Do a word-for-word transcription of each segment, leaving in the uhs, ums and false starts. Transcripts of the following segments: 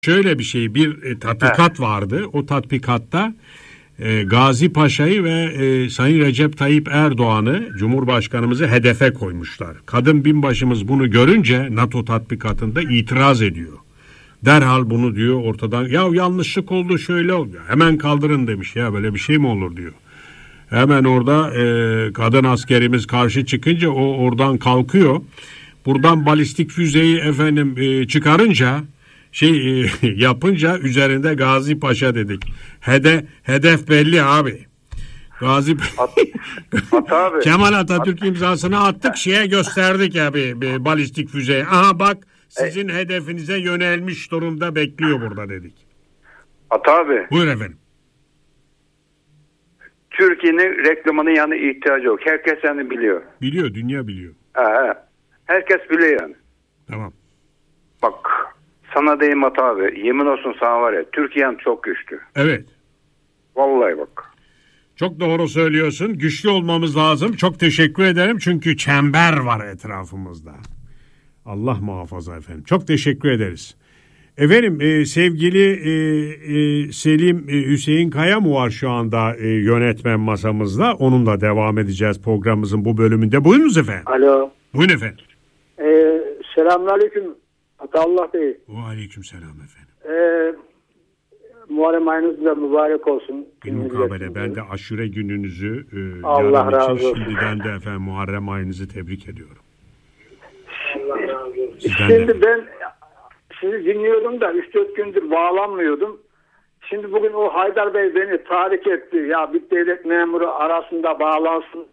Şöyle bir şey, bir e, tatbikat vardı. O tatbikatta e, Gazi Paşa'yı ve e, Sayın Recep Tayyip Erdoğan'ı, Cumhurbaşkanımızı hedefe koymuşlar. Kadın binbaşımız bunu görünce NATO tatbikatında itiraz ediyor. Derhal bunu diyor ortadan, ya yanlışlık oldu şöyle oldu. Hemen kaldırın demiş, ya böyle bir şey mi olur diyor. Hemen orada e, kadın askerimiz karşı çıkınca o oradan kalkıyor. Buradan balistik füzeyi efendim e, çıkarınca şey e, yapınca üzerinde Gazi Paşa dedik. Hede, hedef belli abi. Gazi At, at abi. Kemal Atatürk imzasını attık, şeye gösterdik abi bir balistik füzeyi. Aha bak sizin e, hedefinize yönelmiş durumda bekliyor burada dedik. At abi. Buyur efendim. Türkiye'nin reklamının yanına ihtiyacı yok. Herkes yani biliyor. Biliyor, dünya biliyor. He, herkes biliyor yani. Tamam. Bak sana diyeyim At abi. Yemin olsun sana var ya, Türkiye'nin çok güçlü. Evet. Vallahi bak. Çok doğru söylüyorsun. Güçlü olmamız lazım. Çok teşekkür ederim. Çünkü çember var etrafımızda. Allah muhafaza efendim. Çok teşekkür ederiz. Efendim e, sevgili e, e, Selim e, Hüseyin Kaya mı var şu anda e, yönetmen masamızda? Onunla devam edeceğiz programımızın bu bölümünde. Buyurunuz efendim. Alo. Buyurun efendim. Ee, Selamünaleyküm Atallah Bey. Aleyküm selam efendim. Ee, Muharrem ayınız da mübarek olsun. Bir mukabele. Ben de aşure gününüzü e, Allah razı olsun. Şimdiden de efendim Muharrem ayınızı tebrik ediyorum. Allah razı olsun. Sizden Şimdi de. ben sizi dinliyordum da üç dört gündür bağlanmıyordum. Şimdi bugün o Haydar Bey beni tahrik etti. Ya bir devlet memuru arasında bağlansın.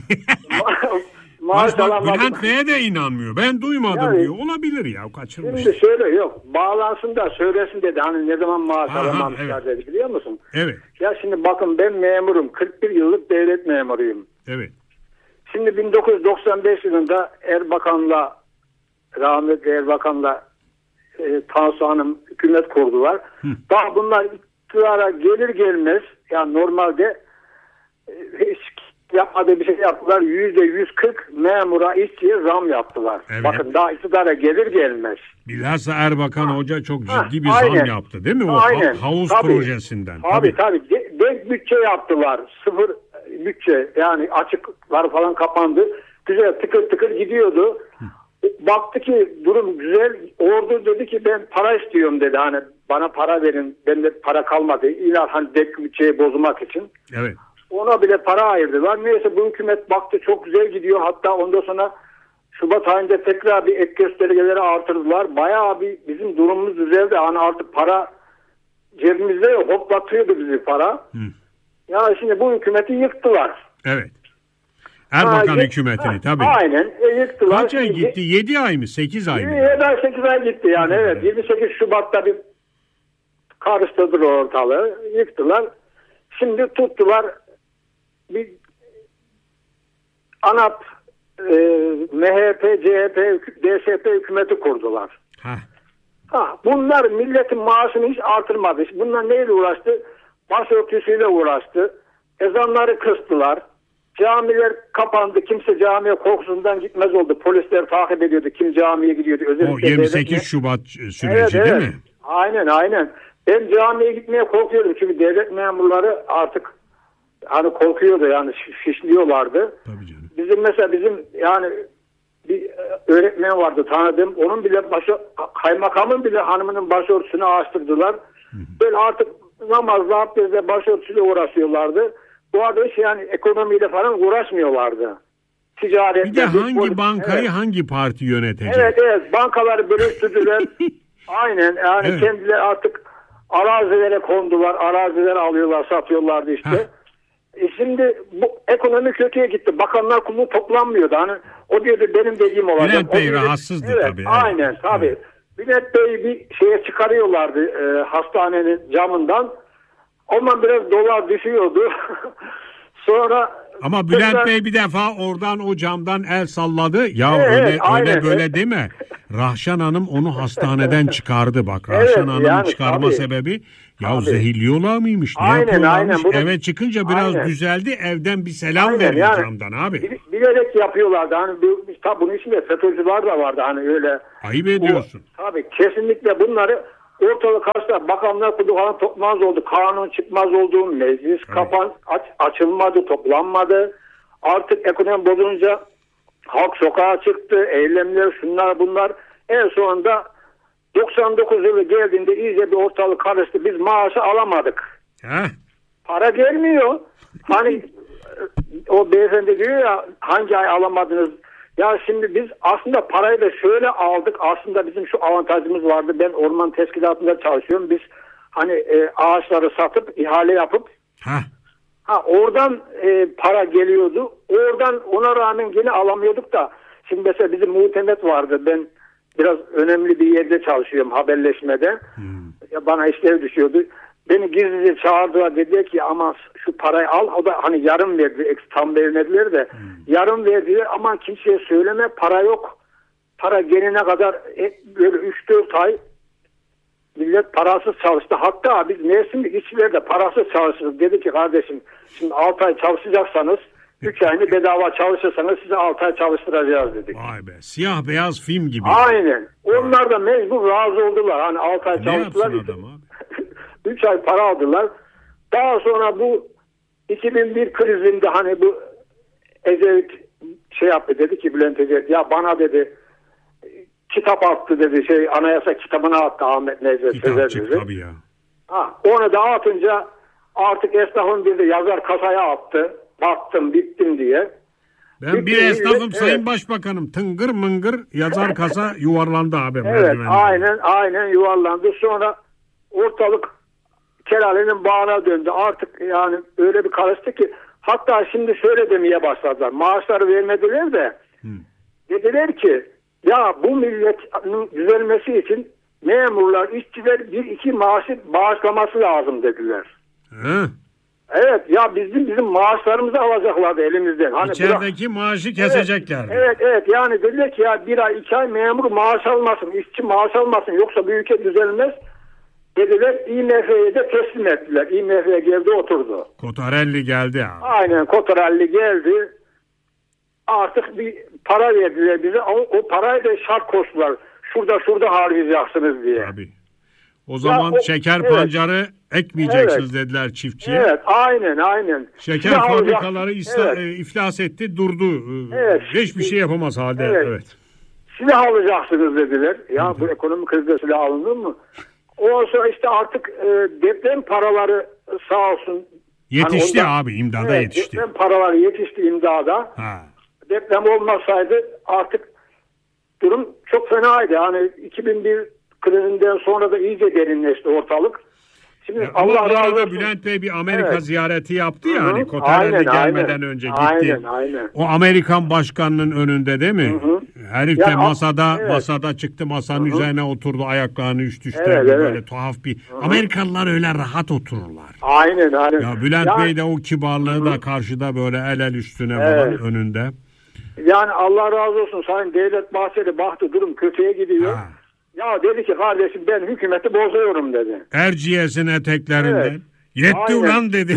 Maaş alamadım. Bülent Bey'e de inanmıyor. Ben duymadım yani, diyor. Olabilir ya, kaçırmış. Şimdi şöyle yok. Bağlansın da söylesin dedi. Hani ne zaman maaş Aha, alamamışlar evet. dedi, biliyor musun? Evet. Ya şimdi bakın ben memurum. kırk bir yıllık devlet memuruyum. Evet. Şimdi bin dokuz yüz doksan beş yılında Erbakan'la rahmetli Erbakan'la e, Tansu Hanım hükümet kurdular. Hı. Daha bunlar iktidara gelir gelmez yani normalde e, hiç yapmadığı bir şey yaptılar. yüzde yüz kırk memura, işçiye zam yaptılar. Evet. Bakın daha iktidara gelir gelmez. Bilhassa Erbakan ha. Hoca çok ciddi bir ha, zam aynen. yaptı değil mi? O aynen. havuz tabii. projesinden. Tabii tabii. tabii. Denk bütçe yaptılar. Sıfır bütçe. Yani açıklar falan kapandı. Güzel tıkır tıkır gidiyordu. Hı. Baktı ki durum güzel. Ordu dedi ki ben para istiyorum dedi. Hani bana para verin. Bende para kalmadı. İlla hani denk bütçeyi bozmak için. Evet. Ona bile para ayırdılar. Neyse bu hükümet baktı çok güzel gidiyor. Hatta ondan sonra Şubat ayında tekrar bir ek göstergeleri artırdılar. Bayağı bir bizim durumumuz düzeldi. Hani artık para cebimizde hoplatıyordu bizi para. Hı. Ya şimdi bu hükümeti yıktılar. Evet. Erbakan ha, hükümetini ha, tabii. Aynen e, yıktılar. Kaç ay gitti? yedi ay mı? sekiz ay mı? yedi ay sekiz ay gitti yani evet. evet. yirmi sekiz Şubat'ta bir karıştırdılar ortalığı. Yıktılar. Şimdi tuttular bir ANAP, e, M H P, C H P, D S P hükümeti kurdular. Ha. Ha, bunlar milletin maaşını hiç artırmadı. Bunlar neyle uğraştı? Başörtüsüyle uğraştı. Ezanları kıstılar. Camiler kapandı. Kimse camiye korkusundan gitmez oldu. Polisler takip ediyordu. Kim camiye gidiyordu. Özellikle o yirmi sekiz Şubat süreci evet, değil evet. mi? Aynen aynen. Ben camiye gitmeye korkuyordum. Çünkü devlet memurları artık hani korkuyordu yani şişliyorlardı. Tabii canım. Bizim mesela bizim yani bir öğretmen vardı tanıdığım. Onun bile başı, kaymakamın bile hanımının başörtüsünü açtırdılar. Hı hı. Böyle artık namazla, abdestle, başörtüsüyle uğraşıyorlardı. Bu arada hiç yani ekonomiyle falan uğraşmıyorlardı. Ticaretle. Bir de hangi polis, bankayı evet. hangi parti yönetecek? Evet evet bankaları bölüştürdüler. Aynen yani evet. Kendileri artık arazilere kondular. Araziler alıyorlar, satıyorlardı işte. E şimdi bu ekonomi kötüye gitti. Bakanlar kurulu toplanmıyordu. Hani o diyordu benim dediğim olacak. Bülent Bey diyordu, rahatsızdı evet, tabii. Aynen evet. tabii. Evet. Bülent Bey'i bir şeye çıkarıyorlardı e, hastanenin camından. Ondan biraz dolar düşüyordu. Sonra ama Bülent tekrar... Bey bir defa oradan o camdan el salladı. Ya evet, öyle evet, aynen. öyle böyle değil mi? Rahşan Hanım onu hastaneden çıkardı bak. Rahşan evet, Hanım'ın yani, çıkarma tabii. sebebi ya tabii. zehirliyorlar mıymış? Ne aynen, yapıyorlarmış? aynen. Bunu... Eve çıkınca biraz aynen. düzeldi. Evden bir selam aynen, verdi yani, camdan abi. Bilerek yapıyorlardı. Hani tabi bunun içinde FETÖ'cüler de vardı hani öyle. Ayıp ediyorsun. Bu, tabii kesinlikle bunları Ortalık karşıda bakanlar kurulu falan toplantı oldu. Kanun çıkmaz oldu. Meclis evet. kapan aç, açılmadı, toplanmadı. Artık ekonomi bozulunca halk sokağa çıktı. Eylemler, şunlar bunlar. En sonunda doksan dokuz yılı geldiğinde iyice bir ortalık karıştı. Biz maaşı alamadık. Heh. Para gelmiyor. Hani o beyefendi diyor ya hangi ay alamadınız? Ya şimdi biz aslında parayı da şöyle aldık. Aslında bizim şu avantajımız vardı. Ben orman teşkilatında çalışıyorum. Biz hani e, ağaçları satıp ihale yapıp Heh. ha oradan e, para geliyordu. Oradan ona rağmen yine alamıyorduk da. Şimdi mesela bizim muhtemet vardı. Ben biraz önemli bir yerde çalışıyorum haberleşmede. Hmm. Ya bana işler düşüyordu. Beni gizlice çağırdılar, dediler ki ama şu parayı al. O da hani yarım verdi, tam vermediler de hmm. yarım verdiler, aman kimseye söyleme, para yok. Para gelene kadar böyle üç dört ay millet parasız çalıştı. Hatta biz Mersin'de işçiler de parasız çalışırız. Dedi ki kardeşim şimdi altı ay çalışacaksanız üç ayını bedava çalışırsanız size altı ay çalıştıracağız dedik. Vay be, siyah beyaz film gibi. Aynen. Onlar da mecbur razı oldular. Hani altı ay çalıştılar. üç ay para aldılar. Daha sonra bu iki bin bir krizinde hani bu Ecevit şey yaptı, dedi ki Bülent Ecevit ya bana dedi kitap attı dedi, şey anayasa kitabını attı Ahmet Necdet Sezer dedi. Tabii ya. Ha, onu da atınca artık esnafın bir de yazar kasaya attı. Baktım bittim diye. Ben Bitti, bir esnafım evet. Sayın Başbakanım, tıngır mıngır yazar kasa yuvarlandı abi. Evet aynen aynen yuvarlandı. Sonra ortalık Kerale'nin bağına döndü. Artık yani öyle bir karıştı ki hatta şimdi şöyle demeye başladılar. Maaşları vermediler de hmm. dediler ki ya bu milletin düzelmesi için memurlar, işçiler bir iki maaşı bağışlaması lazım dediler. Hı. Evet ya bizim bizim maaşlarımızı alacaklardı elimizden. Hani İçerideki bura... maaşı kesecekler. Evet, evet evet yani dediler ki ya bir ay iki ay memur maaş almasın, işçi maaş almasın yoksa bu ülke düzelmez. Dediler, I M F'ye de teslim ettiler. I M F'ye geldi oturdu. Kotarelli geldi abi. Aynen Kotarelli geldi. Artık bir para verdiler bize. O, o parayı da şart koştular. Şurada şurada harcayacaksınız diye. Tabii. O zaman ya, o, şeker evet. pancarı ekmeyeceksiniz evet. dediler çiftçiye. Evet aynen aynen. Şeker silah fabrikaları isla, evet. e, iflas etti durdu. Evet. Hiçbir şey yapamaz halde. Evet. evet. Silah alacaksınız dediler. Ya Hı-hı. bu ekonomik krizde silah alınır mı? Ondan sonra işte artık e, deprem paraları sağ olsun. Yetişti hani ondan, abi imdada evet, yetişti. Deprem paraları yetişti imdada. Ha. Deprem olmasaydı artık durum çok fenaydı. Hani iki bin bir krizinden sonra da iyice derinleşti ortalık. Şimdi ya Allah razı olsun. Bülent Bey bir Amerika evet. ziyareti yaptı ya, Hı-hı. hani Kotarelli gelmeden aynen. önce gitti. Aynen, aynen. O Amerikan başkanının önünde değil mi? Hı-hı. Herif de yani, masada evet. masada çıktı, masanın Hı-hı. üzerine oturdu, ayaklarını üst üste evet, böyle evet. tuhaf bir. Hı-hı. Amerikalılar öyle rahat otururlar. Aynen aynen. Ya Bülent yani, Bey de o kibarlığı Hı-hı. da karşıda böyle el el üstüne evet. falan önünde. Yani Allah razı olsun Sayın Devlet Bahçeli baktı durum kötüye gidiyor. Ha. Ya dedi ki kardeşim ben hükümeti bozuyorum dedi. Erciyes'in eteklerinden. Evet. Yetti Aynen. ulan dedi.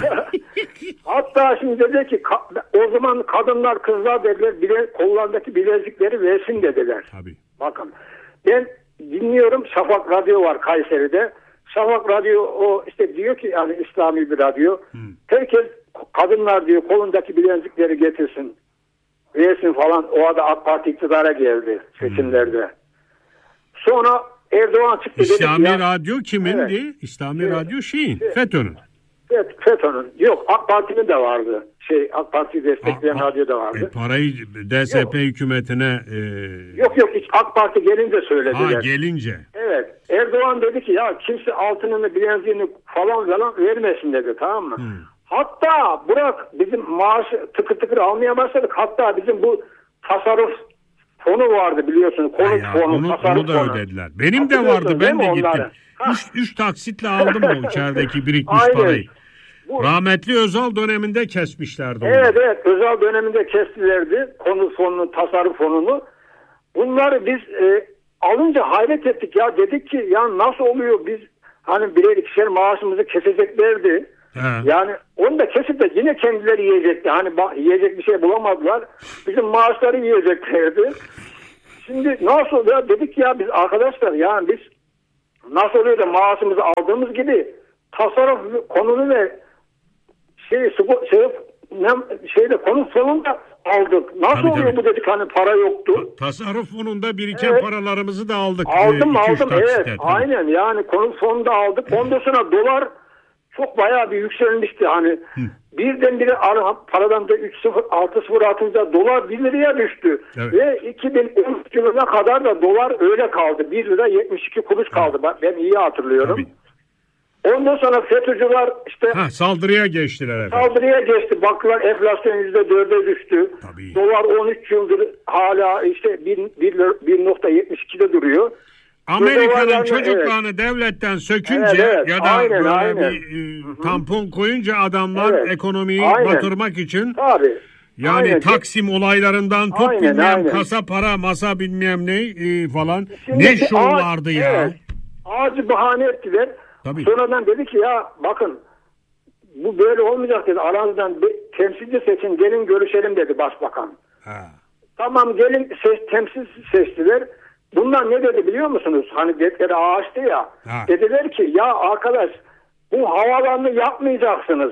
Hatta şimdi dedi ki o zaman kadınlar kızlar dediler bile, kollarındaki bilezikleri versin dediler. Tabii. Bakın ben dinliyorum, Şafak Radyo var Kayseri'de. Şafak Radyo o işte diyor ki yani İslami bir radyo. Hmm. Herkes kadınlar diyor kolundaki bilezikleri getirsin. Versin falan. O arada AK Parti iktidara geldi seçimlerde. Hmm. Sonra Erdoğan çıktı. İslami dedi ya, Radyo kimindi? Evet. İslami evet. Radyo şeyin, evet. FETÖ'nün. Evet, FETÖ'nün. Yok, AK Parti'nin de vardı. Şey, AK Parti'yi destekleyen A, radyo da vardı. E, parayı D S P yok. hükümetine... E... Yok yok, hiç AK Parti gelince söylediler. Ha, gelince. Evet. Erdoğan dedi ki ya kimse altınını, bileziğini falan falan vermesin dedi, tamam mı? Hmm. Hatta bırak bizim maaşı tıkır tıkır almaya başladık. Hatta bizim bu tasarruf fonu vardı biliyorsunuz. Konut ya, fonu, onu, tasarruf onu da fonu. ödediler. Benim de vardı, ben de gittim. Üç, üç taksitle aldım o içerideki birikmiş Aynen. parayı. Bu, Rahmetli Özal döneminde kesmişlerdi onu. Evet evet, Özal döneminde kestilerdi konut fonunu, tasarruf fonunu. Bunları biz e, alınca hayret ettik ya, dedik ki ya nasıl oluyor, biz hani birer ikişer maaşımızı keseceklerdi. He. Yani onu da kesip de yine kendileri yiyecekti. Hani yiyecek bir şey bulamadılar. Bizim maaşları yiyeceklerdi. Şimdi nasıl ya, dedik ya biz arkadaşlar yani biz nasıl oluyor da maaşımızı aldığımız gibi tasarruf konunu ve şey, şey, ne, şeyde konu sonunda aldık. Nasıl tabii, oluyor tabii. bu dedik, hani para yoktu. Ta- tasarruf fonunda biriken evet. paralarımızı da aldık. Aldım e, aldım evet taksite, aynen, yani konu sonunda aldık. Ondan sonra dolar çok bayağı bir yükselmişti hani. Hı. Birdenbire paradan da üç sıfır altı sıfır atınca dolar bir liraya düştü. Evet. Ve iki bin on üç yılına kadar da dolar öyle kaldı. bir lira yetmiş iki kuruş kaldı. Evet. Ben iyi hatırlıyorum. Tabii. Ondan sonra FETÖ'cüler işte ha, saldırıya geçtiler efendim. Saldırıya geçti. Baktılar enflasyon yüzde dörde düştü. Tabii. Dolar on üç yıldır hala işte bir nokta yetmiş ikide duruyor. Amerika'nın çocuklarını evet. devletten sökünce evet, evet. ya da aynen, böyle aynen. bir e, tampon koyunca adamlar evet. ekonomiyi aynen. batırmak için Tabii. yani aynen. Taksim olaylarından tut aynen, bilmem aynen. kasa para masa bilmem ne e, falan. Şimdi ne şovlardı ya. Evet. Ağacı bahane ettiler. Tabii. Sonradan dedi ki ya bakın bu böyle olmayacak dedi. Aranızdan temsilci seçin, gelin görüşelim dedi başbakan. Ha. Tamam gelin seç, temsilci seçtiler. Bunlar ne dedi biliyor musunuz? Hani dedikleri ağaçtı ya. Ha. Dediler ki ya arkadaş bu havalarını yapmayacaksınız.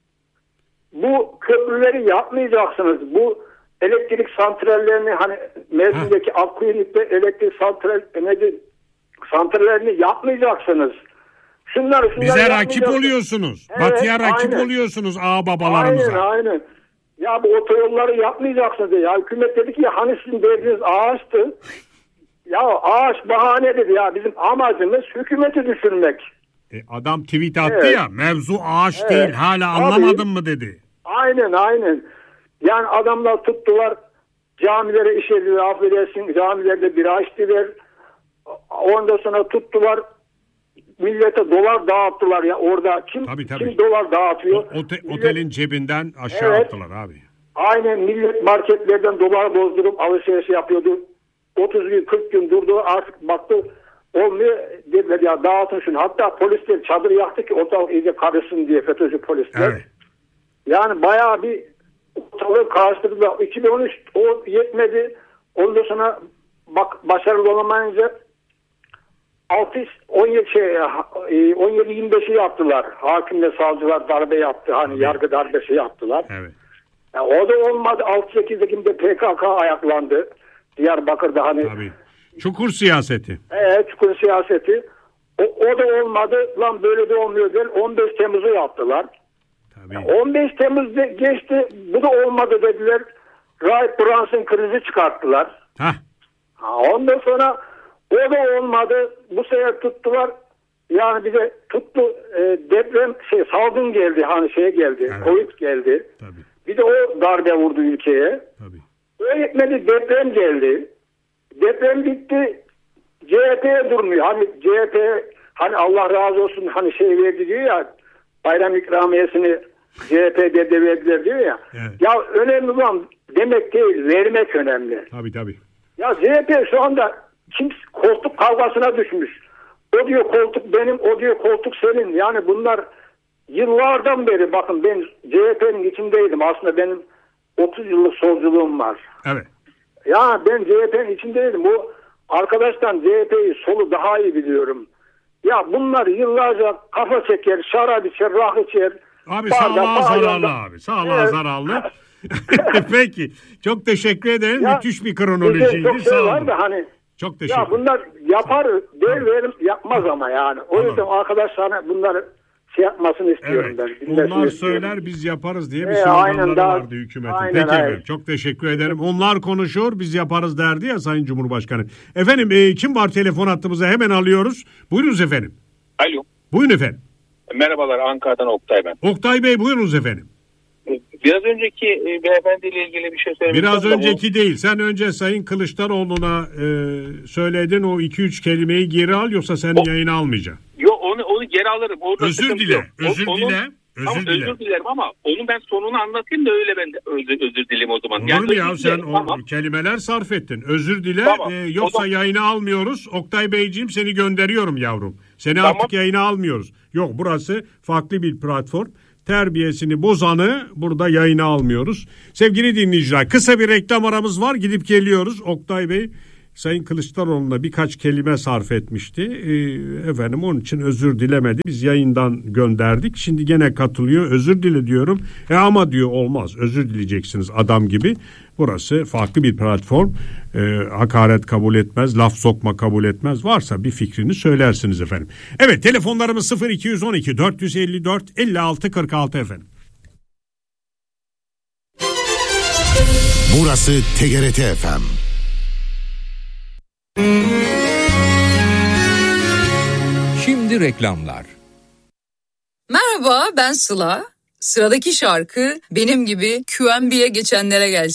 Bu köprüleri yapmayacaksınız. Bu elektrik santrallerini hani Mersin'deki Akkuyu'nun elektrik santral, santrallerini yapmayacaksınız. Şunları, şunları bize rakip oluyorsunuz. Evet, Batı'ya rakip aynen. oluyorsunuz ağ babalarımıza. Aynen aynen. Ya bu otoyolları yapmayacaksınız diye. Ya hükümet dedi ki ya hani sizin derdiniz ağaçtı. Ya ağaç bahane dedi ya. Bizim amacımız hükümeti düşürmek. E, adam tweet attı evet. ya. Mevzu ağaç evet. değil. Hala anlamadın Abi, mı dedi. Aynen aynen. Yani adamlar tuttular. Camilere işediler. Affedersin. Camilerde bira içtiler. Ondan sonra tuttular. Millete dolar dağıttılar ya orada. Kim, tabii, tabii. kim dolar dağıtıyor? O, ote, millet, otelin cebinden aşağı evet, attılar abi. Aynen millet marketlerden dolar bozdurup alışveriş yapıyordu. otuz gün kırk gün durdu, artık baktı olmuyor, dediler ya dağıtın şunu. Hatta polisler çadır yaktı ki ortalık iyice karışsın diye, FETÖ'cü polisler. Evet. Yani bayağı bir ortalığı karıştırdılar. iki bin on üç o yetmedi. Ondan sonra bak başarılı olamayınca altı on yedi şey on yedi yirmi beşi yaptılar. Hakimle savcılar darbe yaptı. Hani evet. yargı darbesi yaptılar. Evet. Yani o da olmadı. altı sekiz Ekim'de P K K ayaklandı. Diyarbakır'da hani. Tabii. Çukur siyaseti. Evet, çukur siyaseti. O, o da olmadı. Lan böyle de olmuyor der. on beş Temmuz'u yaptılar. Tabii. Yani on beş Temmuz geçti. Bu da olmadı dediler. Rahip Brunson krizi çıkarttılar. Hah. Ha, ondan sonra o da olmadı. Bu sefer tuttular. Yani bize tuttu e, deprem şey salgın geldi. Hani şey geldi. Evet. Covid geldi. Tabii. Bir de o darbe vurdu ülkeye. Tabii. O yetmedi, deprem geldi. Deprem bitti. C H P'ye durmuyor. Hani C H P hani Allah razı olsun hani şey verdi diyor ya, bayram ikramiyesini C H P'de de verdiler diyor ya. Evet. Ya önemli olan demek değil, vermek önemli. Tabii tabii. Ya C H P şu anda kim koltuk kavgasına düşmüş. O diyor koltuk benim, o diyor koltuk senin. Yani bunlar yıllardan beri, bakın ben C H P'nin içindeydim. Aslında benim otuz yıllık solculuğum var. Evet. Ya ben C H P'nin içindeydim. Bu arkadaştan C H P'yi solu daha iyi biliyorum. Ya bunlar yıllarca kafa çeker, şarap içer, rah içer. Abi sağlığa zararlı abi. Sağlığa evet. zararlı. Peki. Çok teşekkür ederim. Ya, müthiş bir kronolojiydi. Çok şey var da hani. Çok teşekkür ederim. Ya bunlar yapar, der verim yapmaz ama yani. O yüzden tamam. arkadaşlar bunları şey yapmasını istiyorum evet. ben. Onlar söyler biz yaparız diye bir ee, sloganları daha, vardı hükümetin. Aynen, Peki aynen. efendim çok teşekkür ederim. Onlar konuşuyor biz yaparız derdi ya Sayın Cumhurbaşkanı. Efendim e, kim var telefon hattımıza, hemen alıyoruz. Buyurunuz efendim. Alo. Buyurun efendim. Merhabalar, Ankara'dan Oktay ben. Oktay Bey buyurunuz efendim. Biraz önceki e, beyefendiyle ilgili bir şey söylemek Biraz önceki bu... değil. Sen önce Sayın Kılıçdaroğlu'na e, söyledin o iki üç kelimeyi geri al, yoksa sen o... yayına almayacaksın. Yok onu onu geri alırım. Orada özür dile. Yok. Özür onun, dile. Özür, tamam, dile. özür dilerim ama onun ben sonunu anlatayım da öyle ben de özür, özür dileyim o zaman. Olur yani mu ya, sen o tamam. kelimeler sarf ettin. Özür dile tamam. e, yoksa zaman... yayına almıyoruz. Oktay Beyciğim seni gönderiyorum yavrum. Seni tamam. artık yayına almıyoruz. Yok, burası farklı bir platform. Terbiyesini bozanı burada yayına almıyoruz. Sevgili dinleyiciler, kısa bir reklam aramız var. Gidip geliyoruz. Oktay Bey Sayın Kılıçdaroğlu'na birkaç kelime sarf etmişti. Ee, efendim onun için özür dilemedi. Biz yayından gönderdik. Şimdi gene katılıyor. Özür dile diyorum. E ama diyor olmaz. Özür dileyeceksiniz adam gibi. Burası farklı bir platform. Ee, hakaret kabul etmez. Laf sokma kabul etmez. Varsa bir fikrini söylersiniz efendim. Evet, telefonlarımız sıfır iki on iki dört yüz elli dört elli altı kırk altı efendim. Burası T G R T F M. Şimdi reklamlar. Merhaba, ben Sıla. Sıradaki şarkı benim gibi Q M B'ye geçenlere gelsin.